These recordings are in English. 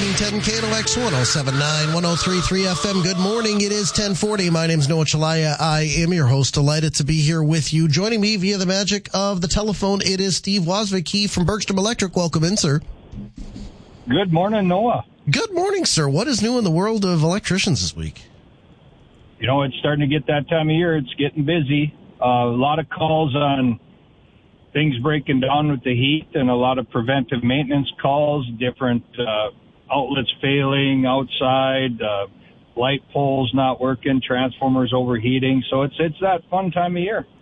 1410 KNOX 107.9, 103.3 FM. Good morning. It is 1040. My name is Noah Chalaya. I am your host. Delighted to be here with you. Joining me via the magic of the telephone, it is Steve Woznicki from Bergstrom Electric. Welcome in, sir. Good morning, Noah. Good morning, sir. What is new in the world of electricians this week? You know, it's starting to get that time of year. It's getting busy. A lot of calls on things breaking down with the heat and a lot of preventive maintenance calls, different outlets failing outside, light poles not working, transformers overheating. So it's that fun time of year.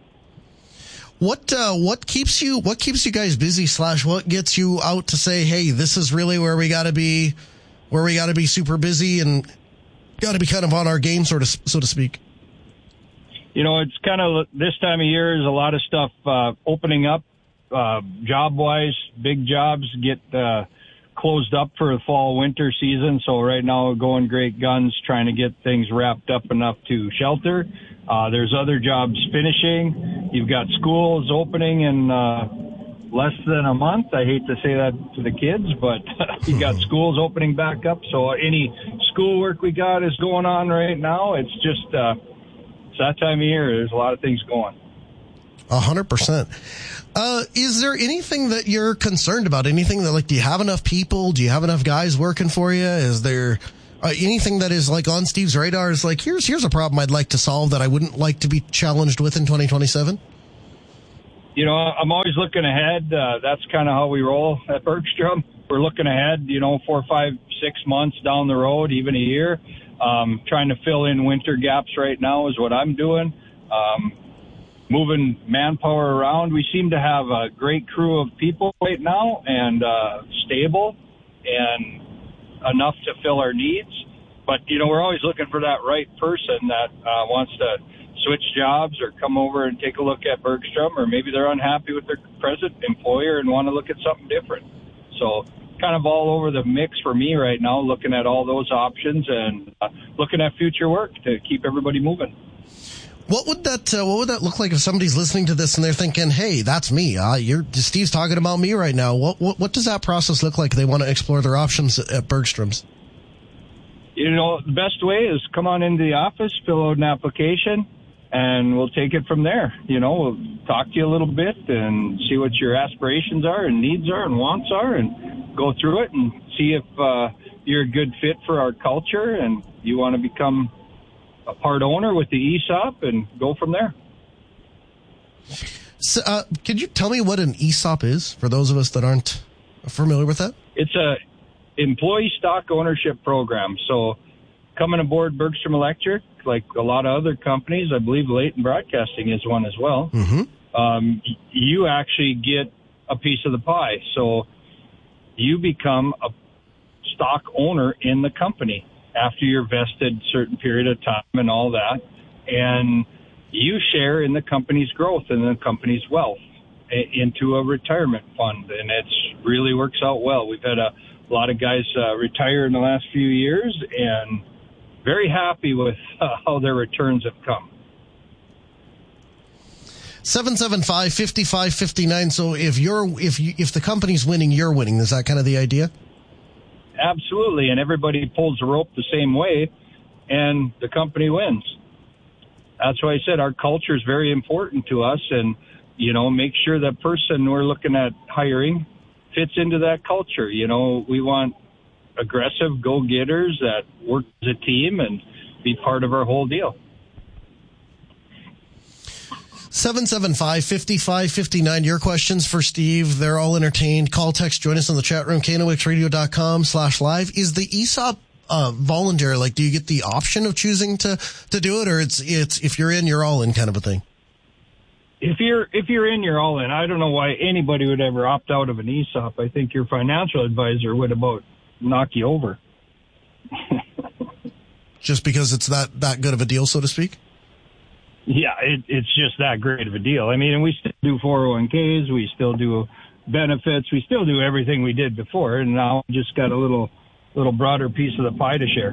What keeps you guys busy / what gets you out to say, hey, this is really where we got to be super busy and got to be kind of on our game, so to speak? You know, it's kind of this time of year is a lot of stuff opening up job-wise. Big jobs get closed up for the fall-winter season. So right now we're going great guns trying to get things wrapped up enough to shelter. There's other jobs finishing. You've got schools opening in less than a month. I hate to say that to the kids, but you got schools opening back up. So any schoolwork we got is going on right now. It's just it's that time of year. There's a lot of things going. 100%. Is there anything that you're concerned about? Anything that, like, do you have enough people? Do you have enough guys working for you? Is there anything that is, like, on Steve's radar is like, here's a problem I'd like to solve that I wouldn't like to be challenged with in 2027? You know, I'm always looking ahead. That's kind of how we roll at Bergstrom. We're looking ahead, 4, 5, 6 months down the road, even a year. Trying to fill in winter gaps right now is what I'm doing. Moving manpower around. We seem to have a great crew of people right now and stable and enough to fill our needs. But, we're always looking for that right person that wants to switch jobs or come over and take a look at Bergstrom, or maybe they're unhappy with their present employer and want to look at something different. So kind of all over the mix for me right now, looking at all those options and looking at future work to keep everybody moving. What would that look like if somebody's listening to this and they're thinking, hey, that's me. Steve's talking about me right now. What does that process look like if they want to explore their options at Bergstrom's? The best way is come on into the office, fill out an application, and we'll take it from there. We'll talk to you a little bit and see what your aspirations are and needs are and wants are, and go through it and see if you're a good fit for our culture and you want to become a part owner with the ESOP and go from there. So, could you tell me what an ESOP is for those of us that aren't familiar with that? It's a employee stock ownership program. So coming aboard Bergstrom Electric, like a lot of other companies, I believe Leighton Broadcasting is one as well. Mm-hmm. You actually get a piece of the pie. So you become a stock owner in the company after you're vested certain period of time and all that. And you share in the company's growth and the company's wealth into a retirement fund. And it's really works out well. We've had a lot of guys retire in the last few years and very happy with how their returns have come. 775-5559. So if the company's winning, you're winning. Is that kind of the idea? Absolutely, and everybody pulls the rope the same way, and the company wins. That's why I said our culture is very important to us, and, make sure that person we're looking at hiring fits into that culture. We want aggressive go-getters that work as a team and be part of our whole deal. 775-5559. Your questions for Steve. They're all entertained. Call, text, join us on the chat room, knoxradio.com/live. Is the ESOP voluntary? Like, do you get the option of choosing to do it, or it's if you're in, you're all in kind of a thing? If you're in, you're all in. I don't know why anybody would ever opt out of an ESOP. I think your financial advisor would about knock you over. Just because it's that good of a deal, so to speak? Yeah, it's just that great of a deal. I mean, and we still do 401ks, we still do benefits, we still do everything we did before, and now we just got a little broader piece of the pie to share.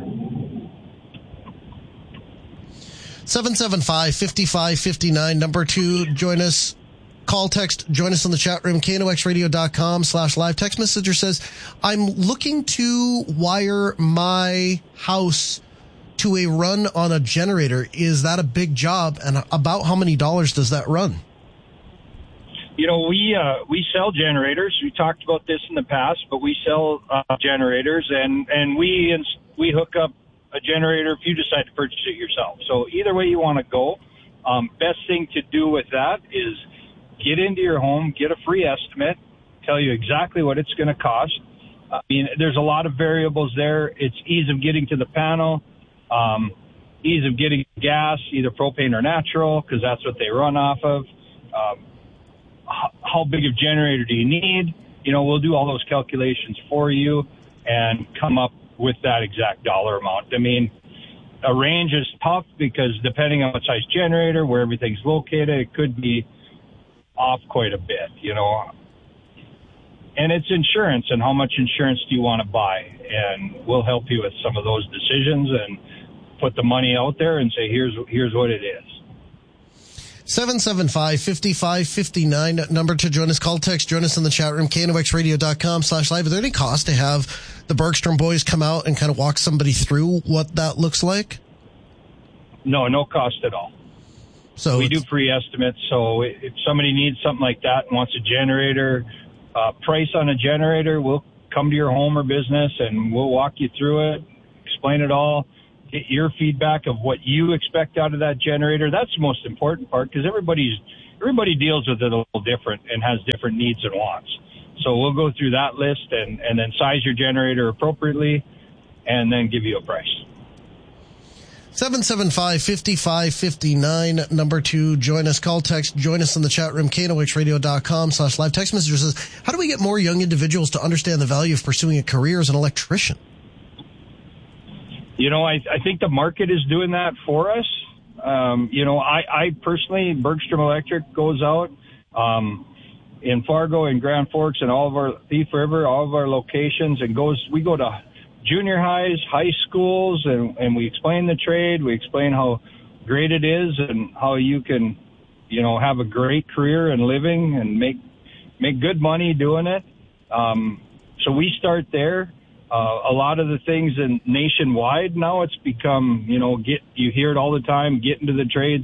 775-5559, number 2, join us Call, text, join us in the chat room, knoxradio.com/live. Text messenger says, I'm looking to wire my house to a run on a generator. Is that a big job? And about how many dollars does that run? You know, we sell generators. We talked about this in the past, but we sell generators, and we hook up a generator if you decide to purchase it yourself. So either way you want to go, best thing to do with that is get into your home, get a free estimate, tell you exactly what it's going to cost. I mean, there's a lot of variables there. It's ease of getting to the panel, ease of getting gas, either propane or natural, because that's what they run off of. How big of generator do you need? You know, we'll do all those calculations for you and come up with that exact dollar amount. I mean, a range is tough because depending on what size generator, where everything's located, it could be off quite a bit, you know. And it's insurance, and how much insurance do you want to buy? And we'll help you with some of those decisions and put the money out there and say, here's what it is. 775-5559, number to join us. Call, text, join us in the chat room, knoxradio.com/live. Is there any cost to have the Bergstrom boys come out and kind of walk somebody through what that looks like? No cost at all. So we do free estimates. So if somebody needs something like that and wants a generator, price on a generator, we'll come to your home or business and we'll walk you through it, explain it all, get your feedback of what you expect out of that generator. That's the most important part, because everybody deals with it a little different and has different needs and wants. So we'll go through that list and then size your generator appropriately and then give you a price. 775-5559, number 2, join us. Call, text, join us in the chat room, knoxradio.com/live. Text messenger says, how do we get more young individuals to understand the value of pursuing a career as an electrician? You know, I think the market is doing that for us. You know, I personally, Bergstrom Electric goes out in Fargo and Grand Forks and all of our Thief River, all of our locations, and we go to junior highs, high schools, and we explain the trade. We explain how great it is and how you can, you know, have a great career and living and make good money doing it. So we start there. A lot of the things in nationwide now, it's become, you know, you hear it all the time, get into the trades.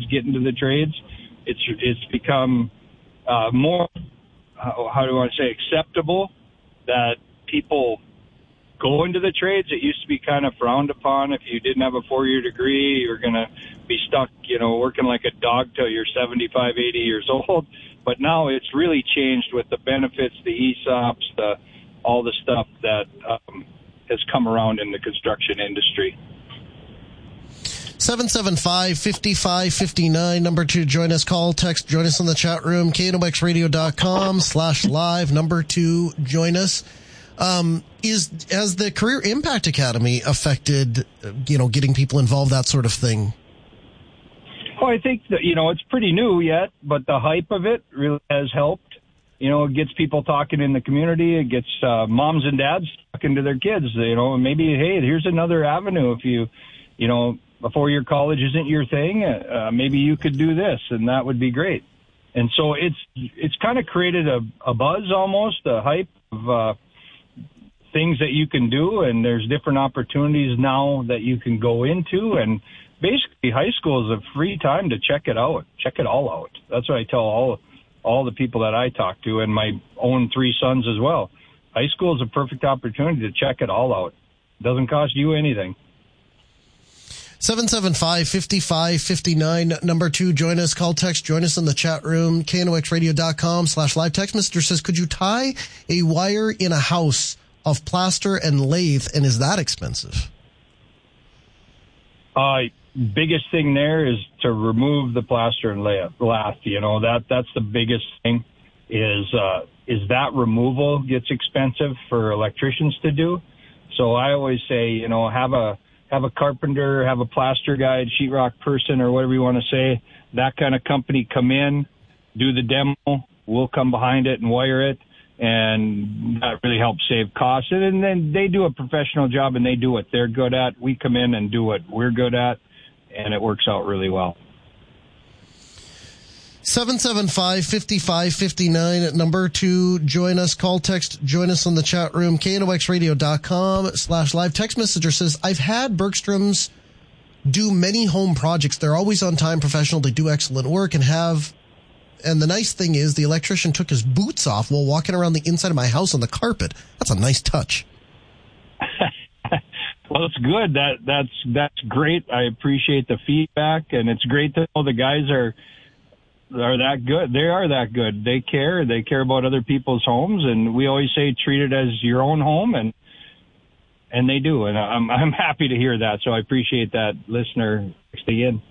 It's become more, how do I say, acceptable that people go into the trades. It used to be kind of frowned upon. If you didn't have a 4-year degree, you're going to be stuck, you know, working like a dog till you're 75, 80 years old. But now it's really changed with the benefits, the ESOPs, all the stuff that has come around in the construction industry. 775-5559, number 2, join us. Call, text, join us in the chat room, knoxradio.com/live, number 2, join us. Has the Career Impact Academy affected, you know, getting people involved, that sort of thing? Well, I think that, you know, it's pretty new yet, but the hype of it really has helped. You know, it gets people talking in the community. It gets moms and dads talking to their kids, you know, and maybe, hey, here's another avenue. If you know, before your college isn't your thing, maybe you could do this, and that would be great. And so it's kind of created a buzz almost, a hype of things that you can do, and there's different opportunities now that you can go into. And basically, high school is a free time to check it out, check it all out. That's what I tell all the people that I talk to, and my own 3 sons as well. High school is a perfect opportunity to check it all out. It doesn't cost you anything. 775-5559, number 2, join us. Call, text, join us in the chat room, knoxradio.com/live. Text messenger says, could you tie a wire in a house of plaster and lathe, and is that expensive? Biggest thing there is to remove the plaster and lathe. You know, that's the biggest thing is that removal gets expensive for electricians to do. So I always say, you know, have a carpenter, have a plaster guy, sheetrock person, or whatever you want to say, that kind of company come in, do the demo. We'll come behind it and wire it. And that really helps save costs. And then they do a professional job and they do what they're good at. We come in and do what we're good at, and it works out really well. 775-5559 number to join us. Call, text, join us on the chat room. KNOXradio.com/live. Text messenger says, I've had Bergstrom's do many home projects. They're always on time, professional. They do excellent work and the nice thing is the electrician took his boots off while walking around the inside of my house on the carpet. That's a nice touch. Well, it's good. That's great. I appreciate the feedback, and it's great to know the guys are that good. They are that good. They care. They care about other people's homes, and we always say treat it as your own home, and they do. And I'm happy to hear that. So I appreciate that listener texting in.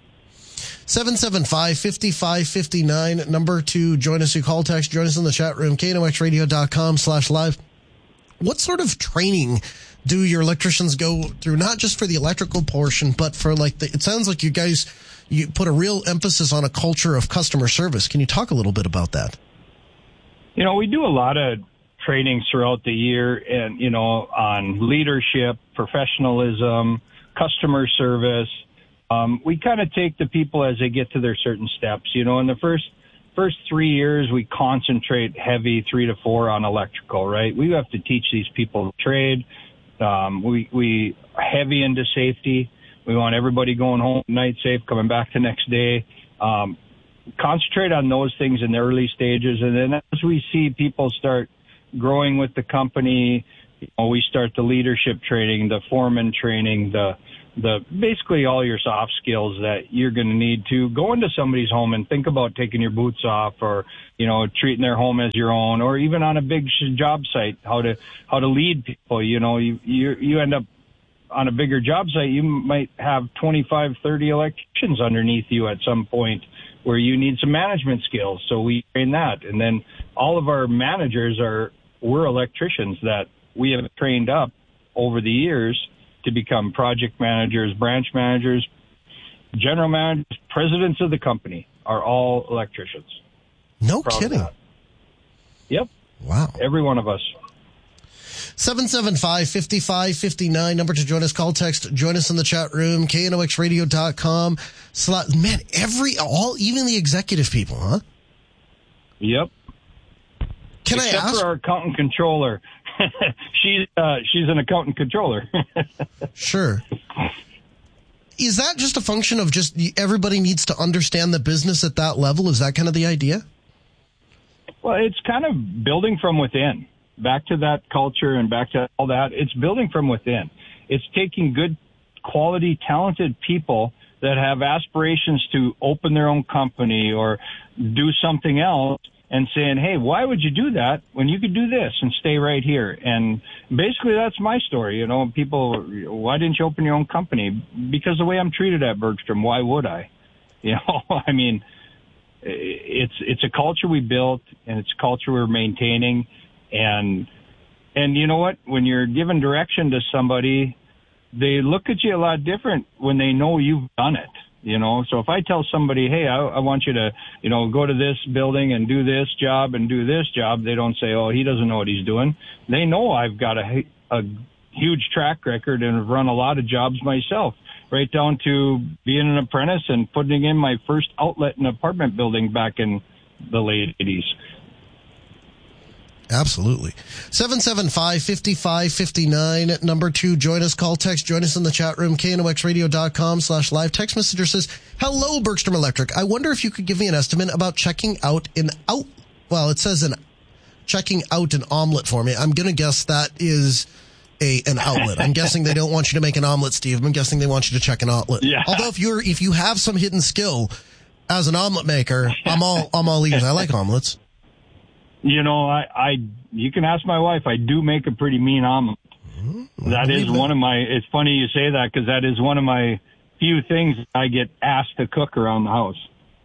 775-5559 number to join us. You call, text, join us in the chat room. KNOXradio.com/live. What sort of training do your electricians go through? Not just for the electrical portion, but for it sounds like you guys, you put a real emphasis on a culture of customer service. Can you talk a little bit about that? We do a lot of trainings throughout the year and, on leadership, professionalism, customer service. We kind of take the people as they get to their certain steps. In the first 3 years, we concentrate heavy 3 to 4 on electrical, right? We have to teach these people to trade. We heavy into safety. We want everybody going home at night safe, coming back the next day. Concentrate on those things in the early stages. And then as we see people start growing with the company, we start the leadership training, the foreman training, the basically all your soft skills that you're going to need to go into somebody's home and think about taking your boots off, or treating their home as your own, or even on a big job site, how to lead people. You end up on a bigger job site, you might have 25, 30 electricians underneath you at some point where you need some management skills. So we train that, and then all of our managers we're electricians that we have trained up over the years to become project managers, branch managers, general managers, presidents of the company are all electricians. No kidding. Yep. Wow. Every one of us. 775-5559 number to join us. Call, text, join us in the chat room. KNOXradio.com. Man, even the executive people, huh? Yep. Except for our accountant controller. She's an accountant controller. Sure. Is that just a function of just everybody needs to understand the business at that level? Is that kind of the idea? Well, it's kind of building from within. Back to that culture and back to all that. It's building from within. It's taking good, quality, talented people that have aspirations to open their own company or do something else, and saying, hey, why would you do that when you could do this and stay right here? And basically that's my story. People, why didn't you open your own company? Because the way I'm treated at Bergstrom, why would I? I mean, it's a culture we built, and it's a culture we're maintaining. And you know what? When you're giving direction to somebody, they look at you a lot different when they know you've done it. So if I tell somebody, hey, I want you to, go to this building and do this job and do this job, they don't say, oh, he doesn't know what he's doing. They know I've got a huge track record and have run a lot of jobs myself, right down to being an apprentice and putting in my first outlet in an apartment building back in the late 80s. Absolutely. 775-5559 number 2. Join us. Call, text, join us in the chat room. KNOXradio.com/live. Text messenger says, hello, Bergstrom Electric. I wonder if you could give me an estimate about checking out an omelet for me. I'm going to guess that is an outlet. I'm guessing they don't want you to make an omelet, Steve. I'm guessing they want you to check an outlet. Yeah. Although if you have some hidden skill as an omelet maker, I'm all ears. I like omelets. You can ask my wife. I do make a pretty mean omelet. That is one of my, it's funny you say that, because that is one of my few things I get asked to cook around the house.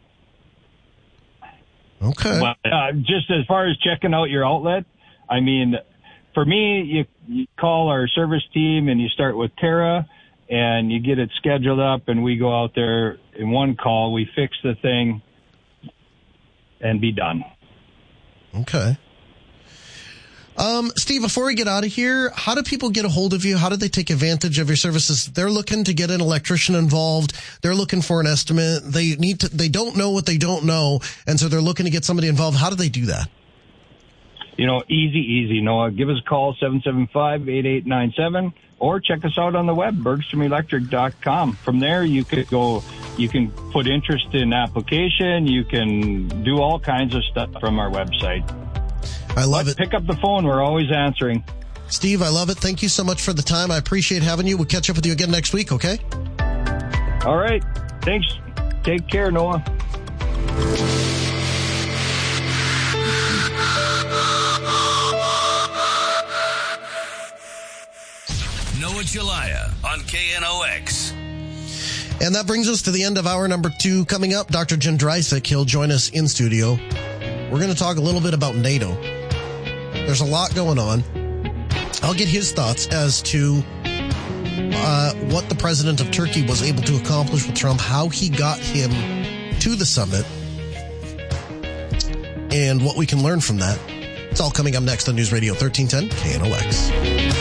Okay. But just as far as checking out your outlet, I mean, for me, you call our service team and you start with Tara and you get it scheduled up, and we go out there in one call, we fix the thing and be done. Okay. Steve, before we get out of here, how do people get a hold of you? How do they take advantage of your services? They're looking to get an electrician involved. They're looking for an estimate. They don't know what they don't know. And so they're looking to get somebody involved. How do they do that? Easy, Noah. Give us a call, 775-8897, or check us out on the web, BergstromElectric.com. From there, you can put interest in application. You can do all kinds of stuff from our website. I love it. Pick up the phone. We're always answering. Steve, I love it. Thank you so much for the time. I appreciate having you. We'll catch up with you again next week, okay? All right. Thanks. Take care, Noah. Noah Chelliah on KNOX. And that brings us to the end of hour number 2. Coming up, Dr. Jim Drysick. He'll join us in studio. We're going to talk a little bit about NATO. There's a lot going on. I'll get his thoughts as to what the president of Turkey was able to accomplish with Trump, how he got him to the summit, and what we can learn from that. It's all coming up next on News Radio 1310 KNOX.